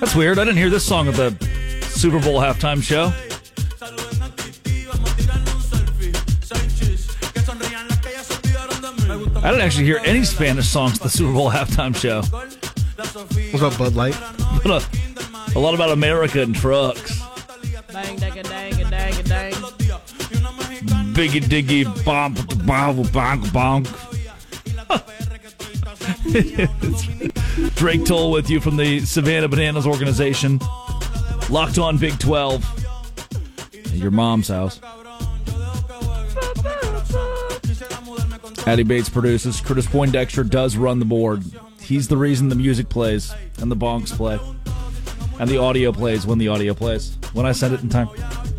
That's weird. I didn't hear this song at the Super Bowl halftime show. I didn't actually hear any Spanish songs at the Super Bowl halftime show. What about Bud Light? A lot about America and trucks. Bang, dang, dang, dang, dang. Biggie diggy bonk bonk bonk bonk. Drake Toll with you from the Savannah Bananas organization. Locked on Big 12. At your mom's house. Addie Bates produces. Curtis Poindexter does run the board. He's the reason the music plays and the bonks play. And the audio plays when the audio plays. When I send it in time.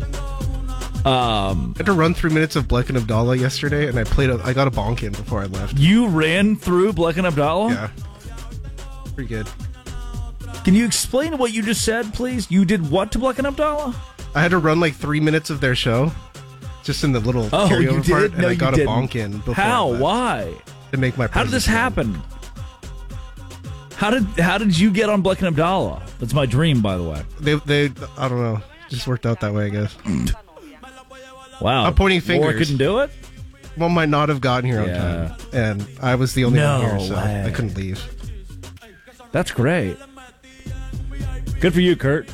I had to run 3 minutes of Bleck and Abdallah yesterday, and I got a bonk in before I left. You ran through Bleck and Abdallah? Yeah. Pretty good. Can you explain what you just said, please? You did what to Bleck and Abdallah? I had to run like 3 minutes of their show, just in the little carryover part, and I got a bonk in before How? I left. Why? To make my How did this happen? How did you get on Bleck and Abdallah? That's my dream, by the way. They I don't know. Just worked out that way, I guess. Wow. I'm pointing fingers. Laura couldn't do it? One might not have gotten here on time. And I was the only one here, so way. I couldn't leave. That's great. Good for you, Kurt.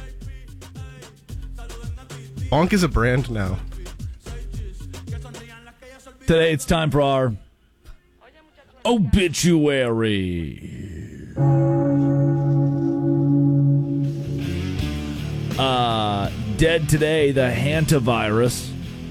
Bonk is a brand now. Today it's time for our obituary. Dead today, the hantavirus.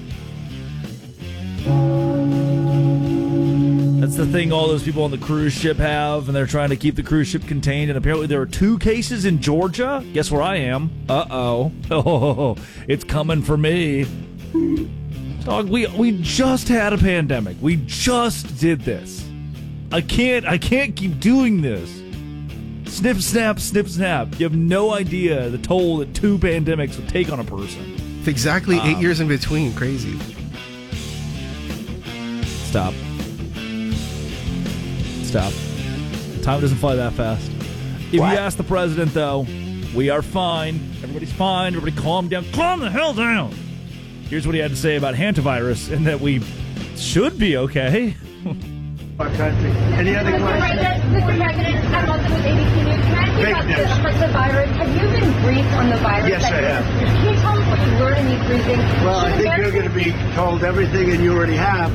That's the thing all those people on the cruise ship have, and they're trying to keep the cruise ship contained, and apparently there are 2 cases in Georgia. Guess where I am? Uh-oh. Oh, it's coming for me. Dog, we just had a pandemic. We just did this. I can't keep doing this. Snip, snap, snip, snap. You have no idea the toll that 2 pandemics would take on a person. It's exactly 8 years in between. Crazy. Stop. Time doesn't fly that fast. If you ask the president, though, we are fine. Everybody's fine. Everybody calm down. Calm the hell down. Here's what he had to say about hantavirus and that we should be okay. Our country. Any other questions? Mr. President, I'm also with ABC News. Can I ask you about the virus? Have you been briefed on the virus? Yes, I have. Can you tell us what you learned in these briefings? Well, I think you're going to be told everything, and you already have.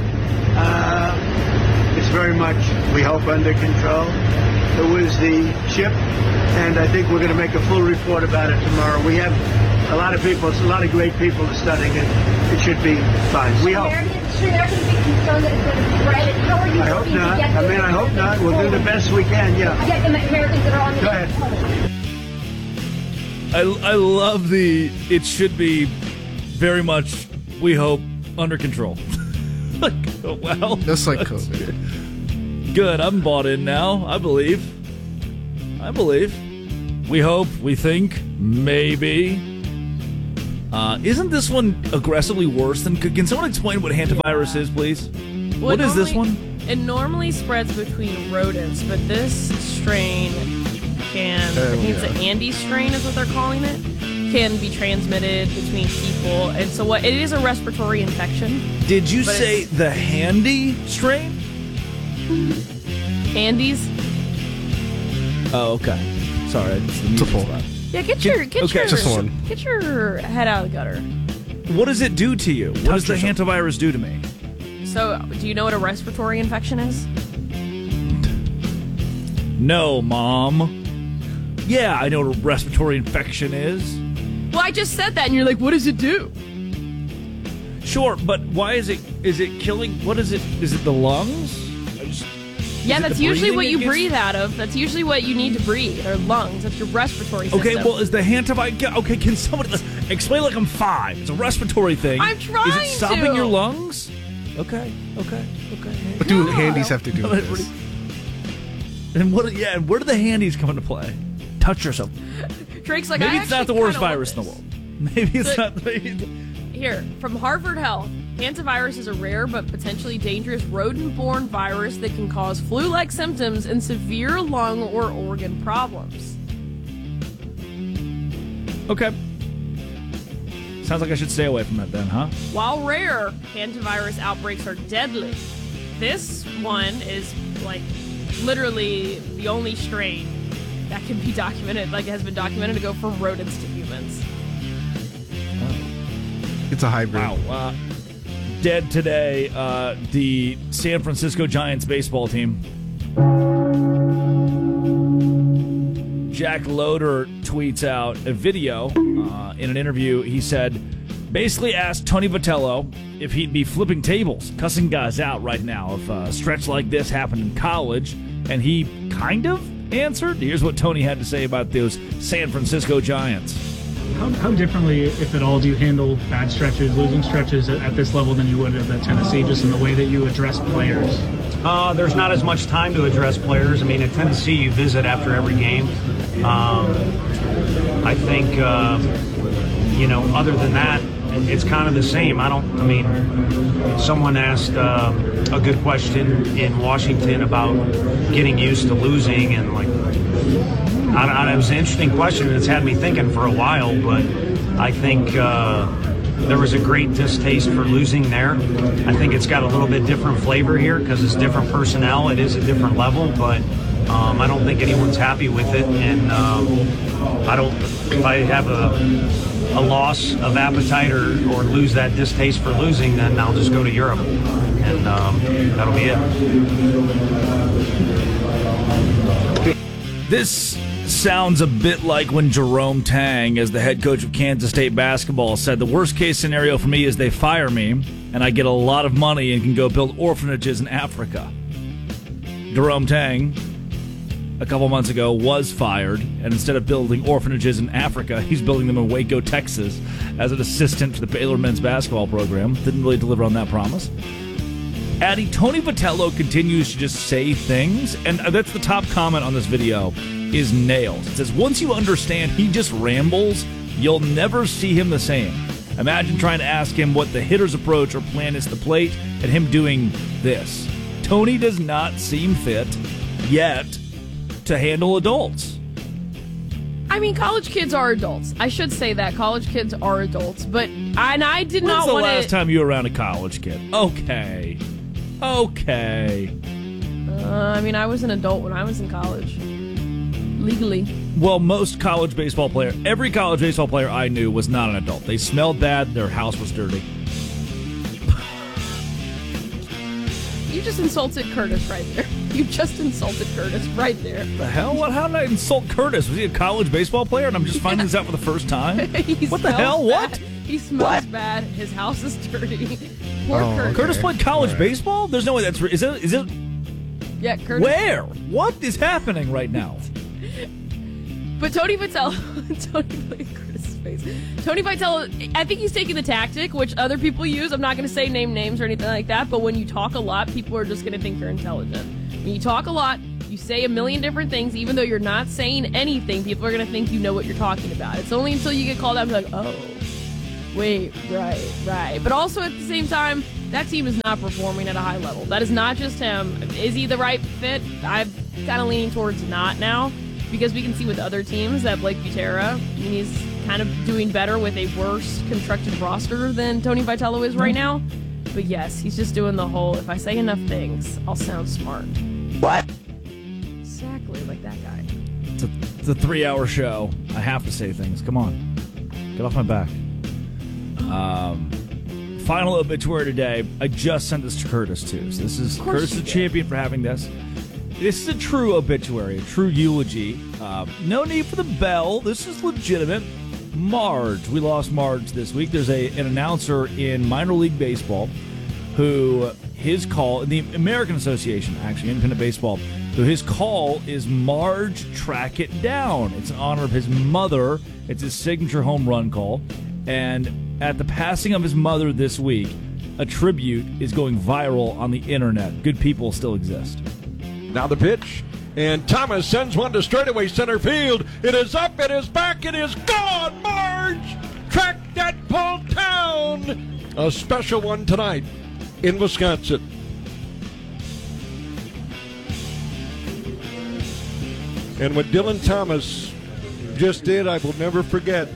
It's very much, we hope, under control. It was the chip, and I think we're going to make a full report about it tomorrow. We have a lot of people, a lot of great people studying it. It should be fine. We hope. Should Americans be concerned that it's going to spread? How are you I hope not. I hope not. We'll do the best we can, yeah. Get the Americans that are on the Go ahead. I love the it should be very much, we hope, under control. Like, well, Just like COVID. good. I'm bought in now. I believe. We hope, we think, maybe. Isn't this one aggressively worse than... Can someone explain what hantavirus is, please? Well, what is this one? It normally spreads between rodents, but this strain can, I think it's an Andes strain is what they're calling it, can be transmitted between people. And so it is a respiratory infection. Did you say the handy strain? Andes? Oh, okay. Sorry. It's a full. Yeah, get your just one. Get your head out of the gutter. What does it do to you? What does the hantavirus do to me? So, do you know what a respiratory infection is? No, Mom. Yeah, I know what a respiratory infection is. Well, I just said that, and you're like, what does it do? Sure, but why is it killing? What is it? Is it the lungs? Yeah, that's the usually what you breathing breathe out of. That's usually what you need to breathe, or lungs. That's your respiratory system. Okay, well, is the hantavirus... Okay, can somebody... Explain like I'm 5. It's a respiratory thing. I'm trying to. Is it stopping your lungs? Okay. What do handies have to do with this? And and where do the handies come into play? Touch yourself. Drake's like, Maybe I it's not the actually worst kinda virus in the want world. Maybe it's not... Here, from Harvard Health, hantavirus is a rare but potentially dangerous rodent-borne virus that can cause flu-like symptoms and severe lung or organ problems. Okay. Sounds like I should stay away from it then, huh? While rare, hantavirus outbreaks are deadly. This one is, like, literally the only strain that can be documented, like it has been documented to go from rodents to humans. It's a hybrid. Wow. Dead today, the San Francisco Giants baseball team. Jack Loader tweets out a video. In an interview, he said, basically asked Tony Vitello if he'd be flipping tables, cussing guys out right now if a stretch like this happened in college. And he kind of answered. Here's what Tony had to say about those San Francisco Giants. How differently, if at all, do you handle bad stretches, losing stretches at this level than you would at Tennessee, just in the way that you address players? There's not as much time to address players. I mean, at Tennessee, you visit after every game. I think, other than that, it's kind of the same. Someone asked a good question in Washington about getting used to losing, and it was an interesting question, and it's had me thinking for a while, but I think there was a great distaste for losing there. I think it's got a little bit different flavor here because it's different personnel. It is a different level, but I don't think anyone's happy with it, and if I have a loss of appetite or lose that distaste for losing, then I'll just go to Europe, and that'll be it. This sounds a bit like when Jerome Tang, as the head coach of Kansas State basketball, said the worst case scenario for me is they fire me and I get a lot of money and can go build orphanages in Africa. Jerome Tang, a couple months ago, was fired, and instead of building orphanages in Africa, he's building them in Waco, Texas, as an assistant to the Baylor men's basketball program. Didn't really deliver on that promise. Addie, Tony Vitello continues to just say things, and that's the top comment on this video, is nails. It says, once you understand he just rambles, you'll never see him the same. Imagine trying to ask him what the hitter's approach or plan is to the plate, and him doing this. Tony does not seem fit, yet, to handle adults. I mean, college kids are adults. I should say that. College kids are adults, but I did not want to... When's the last time you were around a college kid? Okay. I was an adult when I was in college. Legally. Well, every college baseball player I knew was not an adult. They smelled bad, their house was dirty. You just insulted Curtis right there. You just insulted Curtis right there. The hell? How did I insult Curtis? Was he a college baseball player and I'm just finding this out for the first time? What the hell? Bad. What? He smells bad. His house is dirty. Poor Curtis. Okay. Curtis played college baseball? There's no way that's... Is it? Yeah, Curtis. Where? What is happening right now? But Tony Vitello... Tony Vitello, I think he's taking the tactic, which other people use. I'm not going to say names or anything like that, but when you talk a lot, people are just going to think you're intelligent. When you talk a lot, you say a million different things, even though you're not saying anything, people are going to think you know what you're talking about. It's only until you get called out and be like, oh, wait, right. But also at the same time, that team is not performing at a high level. That is not just him. Is he the right fit? I'm kind of leaning towards not now, because we can see with other teams that Blake Butera, he's kind of doing better with a worse constructed roster than Tony Vitello is right now. But yes, he's just doing the whole, if I say enough things, I'll sound smart. What? Exactly, like that guy. It's a 3-hour show. I have to say things. Come on. Get off my back. Final obituary today. I just sent this to Curtis, too. So this is Curtis the champion for having this. This is a true obituary, a true eulogy. No need for the bell. This is legitimate. Marge. We lost Marge this week. There's an announcer in minor league baseball who his call, in the American Association, actually, independent baseball, who his call is Marge Track It Down. It's in honor of his mother. It's his signature home run call. And at the passing of his mother this week, a tribute is going viral on the internet. Good people still exist. Now the pitch, and Thomas sends one to straightaway center field. It is up, it is back, it is gone. Marge, track that ball down. A special one tonight in Wisconsin. And with Dylan Thomas just did, I will never forget.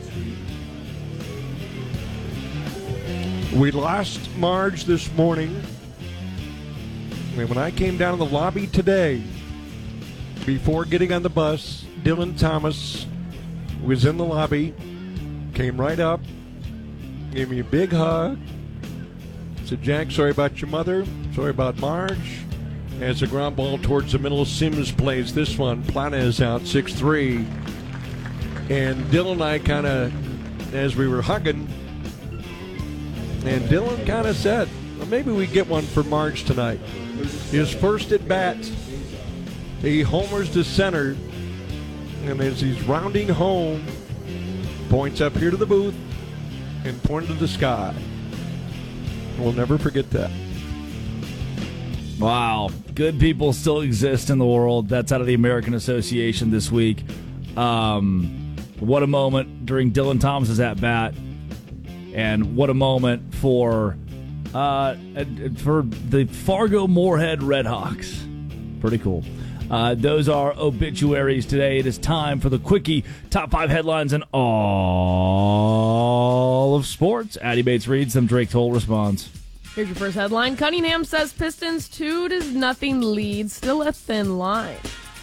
We lost Marge this morning. And when I came down to the lobby today, before getting on the bus, Dylan Thomas was in the lobby, came right up, gave me a big hug, said, Jack, sorry about your mother, sorry about Marge. As a ground ball towards the middle, Sims plays this one. Plana is out 6-3. And Dylan and I kind of, as we were hugging, and Dylan kind of said, well, maybe we get one for Marge tonight. His first at bat, he homers to center, and as he's rounding home, points up here to the booth and pointed to the sky. We'll never forget that. Wow. Good people still exist in the world. That's out of the American Association this week. What a moment during Dylan Thomas's at-bat. And what a moment for the Fargo Moorhead Redhawks. Pretty cool. Those are obituaries today. It is time for the Quickie Top 5 headlines in all of sports. Addie Bates reads them. Drake Toll responds. Here's your first headline. Cunningham says Pistons 2-0 lead. Still a thin line.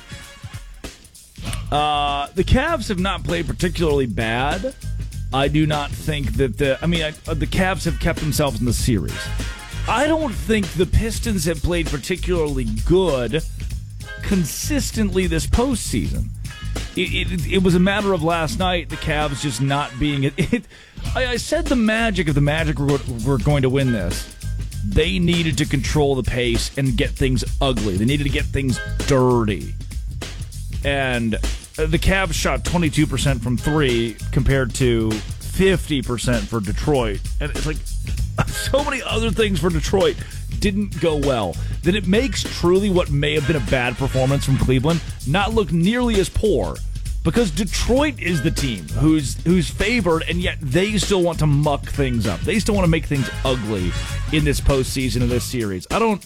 The Cavs have not played particularly bad. I do not think that the Cavs have kept themselves in the series. I don't think the Pistons have played particularly good consistently this postseason. It was a matter of last night, the Cavs just not being it. I said the Magic, if the Magic were going to win this, they needed to control the pace and get things ugly. They needed to get things dirty. And the Cavs shot 22% from three compared to 50% for Detroit. And it's like so many other things for Detroit didn't go well. Then it makes truly what may have been a bad performance from Cleveland not look nearly as poor. Because Detroit is the team who's favored, and yet they still want to muck things up. They still want to make things ugly in this postseason of this series.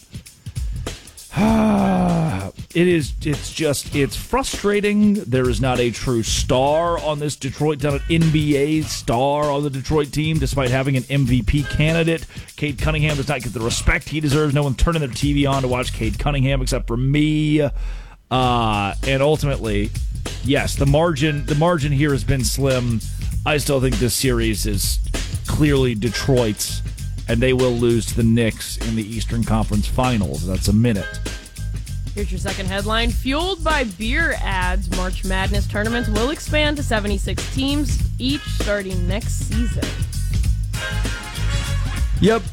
It's frustrating. There is not a true star on this Detroit, not an NBA star on the Detroit team, despite having an MVP candidate. Cade Cunningham does not get the respect he deserves. No one turning their TV on to watch Cade Cunningham except for me. And ultimately, yes, the margin here has been slim. I still think this series is clearly Detroit's, and they will lose to the Knicks in the Eastern Conference Finals. That's a minute. Here's your second headline. Fueled by beer ads, March Madness tournaments will expand to 76 teams, each starting next season. Yep.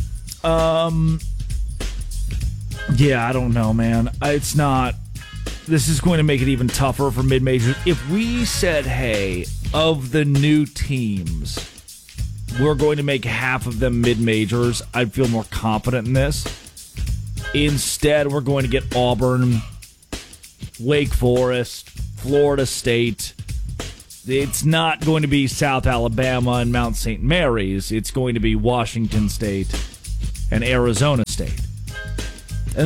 Yeah, I don't know, man. It's not... This is going to make it even tougher for mid-majors. If we said, hey, of the new teams, we're going to make half of them mid-majors, I'd feel more confident in this. Instead, we're going to get Auburn, Wake Forest, Florida State. It's not going to be South Alabama and Mount St. Mary's. It's going to be Washington State and Arizona State. And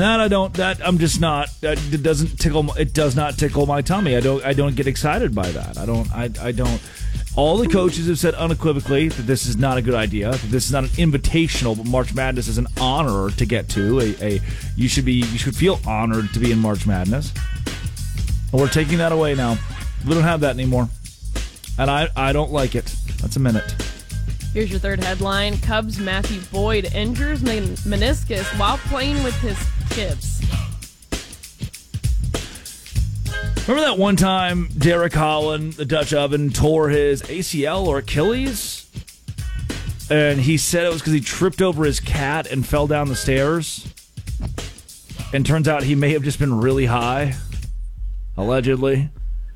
it does not tickle my tummy. I don't get excited by that. I don't. All the coaches have said unequivocally that this is not a good idea. That this is not an invitational, but March Madness is an honor to get to. You should feel honored to be in March Madness. And we're taking that away now. We don't have that anymore. And I don't like it. That's a minute. Here's your third headline. Cubs' Matthew Boyd injures meniscus while playing with his kids. Remember that one time Derek Holland, the Dutch oven, tore his ACL or Achilles? And he said it was because he tripped over his cat and fell down the stairs. And turns out he may have just been really high. Allegedly.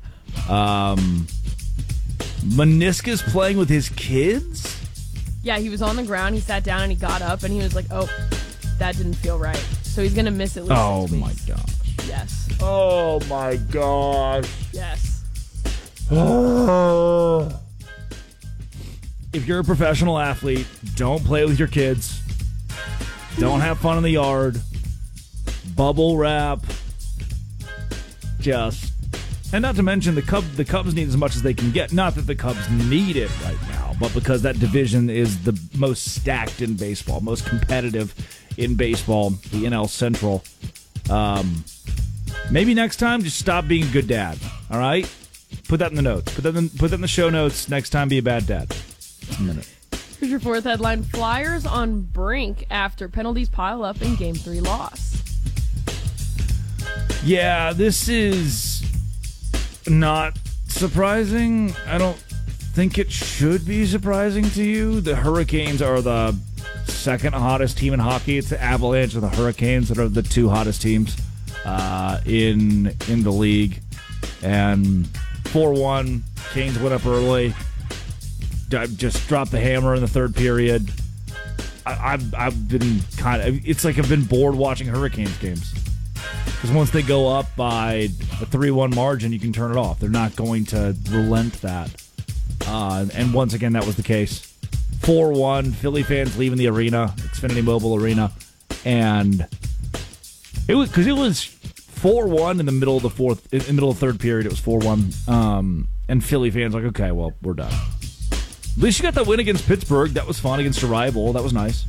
Meniscus playing with his kids? Yeah, he was on the ground. He sat down and he got up and he was like, oh, that didn't feel right. So he's going to miss at least 6 weeks. My gosh. Yes. Oh, my gosh. Yes. Oh. If you're a professional athlete, don't play with your kids. Don't have fun in the yard. Bubble wrap. Just And not to mention the Cubs need as much as they can get. Not that the Cubs need it right now, but because that division is the most stacked in baseball, most competitive in baseball, the NL Central. Maybe next time, just stop being a good dad. All right? Put that in the notes. Put that in the show notes. Next time, be a bad dad. Just a minute. Here's your fourth headline. Flyers on brink after penalties pile up in Game 3 loss. Yeah, this is not surprising. I don't think it should be surprising to you. The Hurricanes are the second hottest team in hockey. It's the Avalanche and the Hurricanes that are the two hottest teams in the league. And 4-1, Canes went up early. Just dropped the hammer in the third period. I've been it's like I've been bored watching Hurricanes games. Because once they go up by a 3-1 margin, you can turn it off. They're not going to relent that. And once again, that was the case. 4-1, Philly fans leaving the arena, Xfinity Mobile Arena. And it was 4-1 in the middle of the third period. It was 4-1. And Philly fans like, okay, well, we're done. At least you got that win against Pittsburgh. That was fun against a rival. That was nice.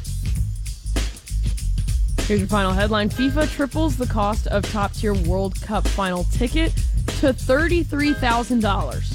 Here's your final headline. FIFA triples the cost of top-tier World Cup final ticket to $33,000.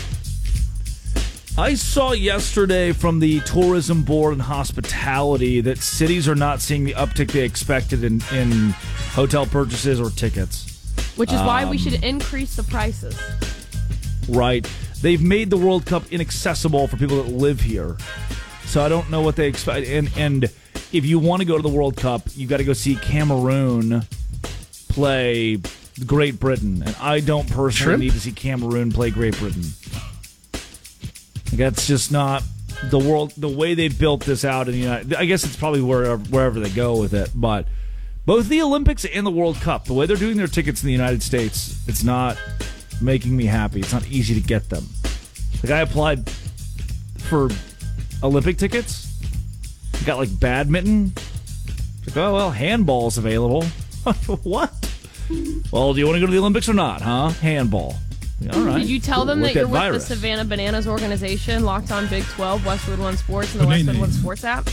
I saw yesterday from the Tourism Board and Hospitality that cities are not seeing the uptick they expected in hotel purchases or tickets. Which is why we should increase the prices. Right. They've made the World Cup inaccessible for people that live here. So I don't know what they expect. And if you want to go to the World Cup, you've got to go see Cameroon play Great Britain. And I don't personally need to see Cameroon play Great Britain. That's just not the way they built this out in the United. I guess it's probably wherever they go with it. But both the Olympics and the World Cup, the way they're doing their tickets in the United States, it's not making me happy. It's not easy to get them. Like, I applied for Olympic tickets. I got like badminton. Like, oh well, handball's available. What? Well, do you want to go to the Olympics or not? Huh? Handball. All right. Did you tell them that you're with the Savannah Bananas organization, Locked On Big 12, Westwood One Sports, and the Westwood One Sports app?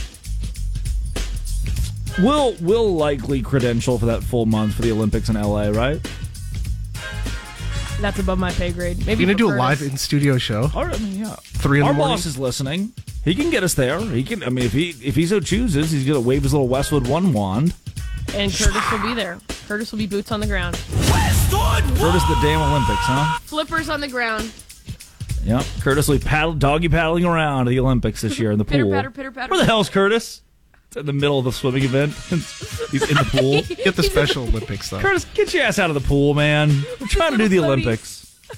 We'll likely credential for that full month for the Olympics in LA, right? That's above my pay grade. Maybe you're gonna do a live in studio show. All right, I mean, yeah. 3 in the morning. Our boss is listening. He can get us there. He can. I mean, if he so chooses, he's gonna wave his little Westwood One wand. And Curtis will be there. Curtis will be boots on the ground. Curtis, the damn Olympics, huh? Flippers on the ground. Yep. Curtis will be doggy paddling around at the Olympics this year in the pool. Pitter, patter. Where the hell's Curtis? It's in the middle of the swimming event. He's in the pool. Get the Special Olympics stuff. Curtis, get your ass out of the pool, man. We're trying to do the Olympics.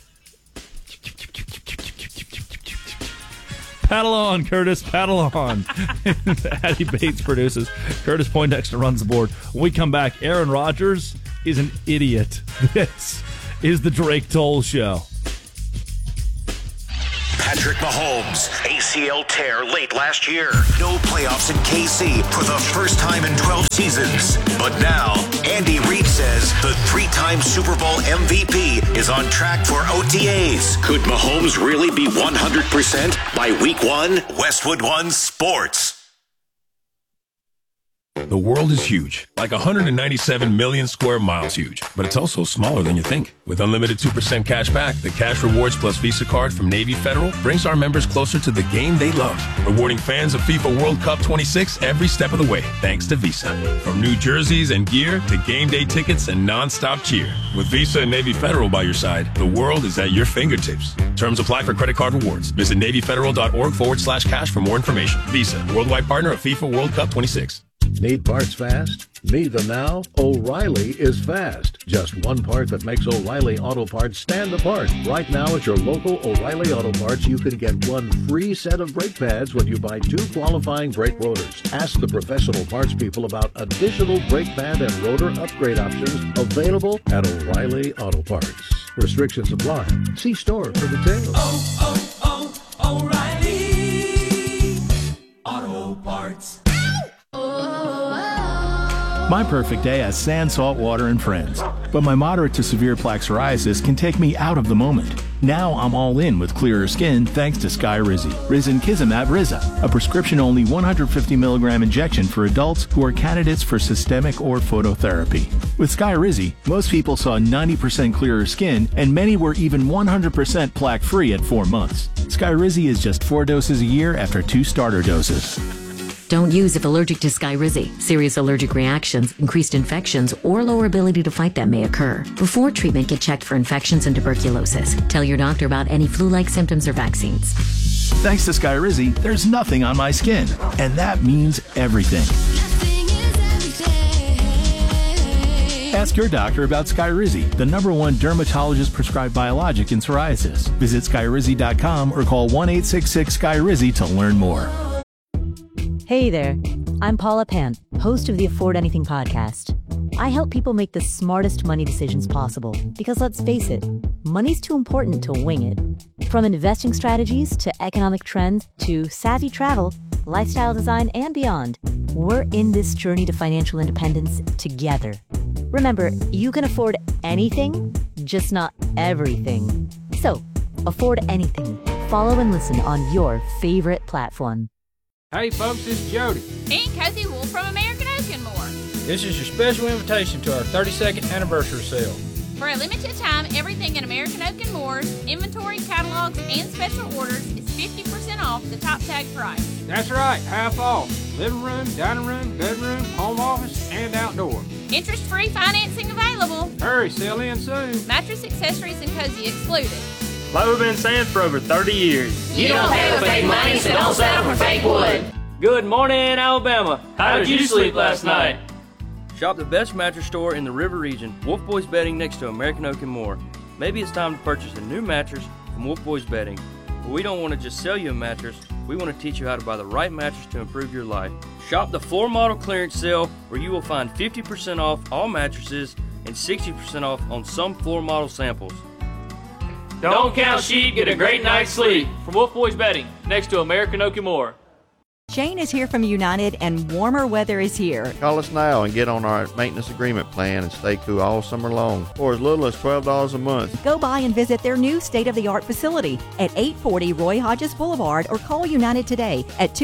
Paddle on, Curtis. Paddle on. Addie Bates produces. Curtis Poindexter runs the board. When we come back, Aaron Rodgers is an idiot. This is the Drake Toll Show. Patrick Mahomes, ACL tear late last year. No playoffs in KC for the first time in 12 seasons. But now, Andy Reid says the 3-time Super Bowl MVP is on track for OTAs. Could Mahomes really be 100% by week 1? Westwood One Sports. The world is huge, like 197 million square miles huge, but it's also smaller than you think. With unlimited 2% cash back, the Cash Rewards Plus Visa card from Navy Federal brings our members closer to the game they love, rewarding fans of FIFA World Cup 26 every step of the way, thanks to Visa. From new jerseys and gear to game day tickets and non-stop cheer. With Visa and Navy Federal by your side, the world is at your fingertips. Terms apply for credit card rewards. Visit NavyFederal.org/cash for more information. Visa, worldwide partner of FIFA World Cup 26. Need parts fast? Need them now? O'Reilly is fast. Just one part that makes O'Reilly Auto Parts stand apart. Right now at your local O'Reilly Auto Parts, you can get one free set of brake pads when you buy 2 qualifying brake rotors. Ask the professional parts people about additional brake pad and rotor upgrade options available at O'Reilly Auto Parts. Restrictions apply. See store for details. O'Reilly Auto Parts. My perfect day has sand, salt water, and friends. but my moderate to severe plaque psoriasis can take me out of the moment. Now I'm all in with clearer skin thanks to Skyrizi. Risankizumab Riza, a prescription-only 150 milligram injection for adults who are candidates for systemic or phototherapy. With Skyrizi, most people saw 90% clearer skin, and many were even 100% plaque-free at 4 months. Skyrizi is just 4 doses a year after 2 starter doses. Don't use if allergic to Skyrizi. Serious allergic reactions, increased infections, or lower ability to fight them may occur. Before treatment, get checked for infections and tuberculosis. Tell your doctor about any flu-like symptoms or vaccines. Thanks to Skyrizi, there's nothing on my skin, and that means everything. Ask your doctor about Skyrizi, the #1 dermatologist-prescribed biologic in psoriasis. Visit Skyrizi.com or call 1-866-SKYRIZI to learn more. Hey there, I'm Paula Pant, host of the Afford Anything podcast. I help people make the smartest money decisions possible because, let's face it, money's too important to wing it. From investing strategies to economic trends to savvy travel, lifestyle design, and beyond, we're in this journey to financial independence together. Remember, you can afford anything, just not everything. So, afford anything. Follow and listen on your favorite platform. Hey folks, this is Jody. And Cozy Wolf from American Oak and More. This is your special invitation to our 32nd anniversary sale. For a limited time, everything in American Oak and More's inventory, catalogs, and special orders is 50% off the top tag price. That's right, half off. Living room, dining room, bedroom, home office, and outdoor. Interest-free financing available. Hurry, sell in soon. Mattress, accessories, and cozy excluded. Like we've been saying for over 30 years. You don't pay with fake money, so don't settle for fake wood. Good morning, Alabama. How did you sleep last night? Shop the best mattress store in the River region, Wolf Boys Bedding next to American Oak and More. Maybe it's time to purchase a new mattress from Wolf Boys Bedding. But we don't want to just sell you a mattress, we want to teach you how to buy the right mattress to improve your life. Shop the floor model clearance sale where you will find 50% off all mattresses and 60% off on some floor model samples. Don't count sheep, get a great night's sleep. From Wolf Boys Bedding, next to American Oak and More. Shane is here from United, and warmer weather is here. Call us now and get on our maintenance agreement plan and stay cool all summer long for as little as $12 a month. Go by and visit their new state-of-the-art facility at 840 Roy Hodges Boulevard or call United today at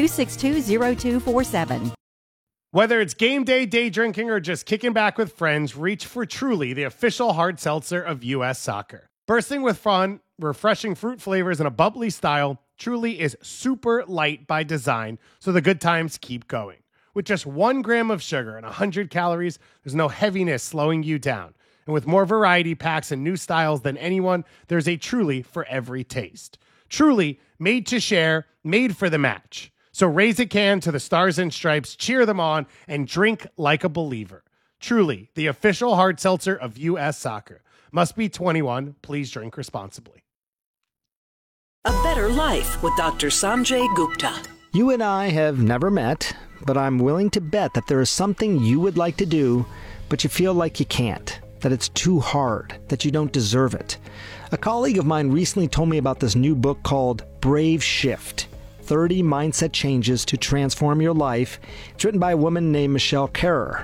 262-0247. Whether it's game day, day drinking, or just kicking back with friends, reach for Truly, the official hard seltzer of U.S. Soccer. Bursting with fun, refreshing fruit flavors, and a bubbly style, Truly is super light by design, so the good times keep going. With just 1 gram of sugar and 100 calories, there's no heaviness slowing you down. And with more variety packs and new styles than anyone, there's a Truly for every taste. Truly, made to share, made for the match. So raise a can to the Stars and Stripes, cheer them on, and drink like a believer. Truly, the official hard seltzer of U.S. Soccer. Must be 21. Please drink responsibly. A Better Life with Dr. Sanjay Gupta. You and I have never met, but I'm willing to bet that there is something you would like to do, but you feel like you can't, that it's too hard, that you don't deserve it. A colleague of mine recently told me about this new book called Brave Shift, 30 Mindset Changes to Transform Your Life. It's written by a woman named Michelle Kerrer.